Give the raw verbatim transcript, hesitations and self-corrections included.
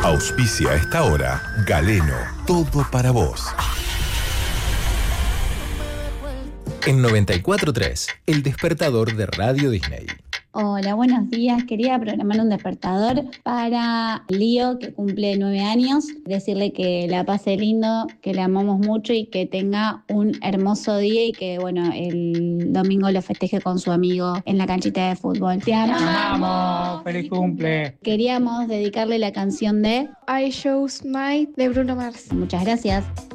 Auspicia a esta hora Galeno, todo para vos. En noventa y cuatro punto tres, el despertador de Radio Disney. Hola, buenos días. Quería programar un despertador para Lío, que cumple nueve años. Decirle que la pase lindo, que le amamos mucho y que tenga un hermoso día y que, bueno, el domingo lo festeje con su amigo en la canchita de fútbol. Te amamos. ¡Feliz cumple! Queríamos dedicarle la canción de I Chose Night de Bruno Mars. Muchas gracias.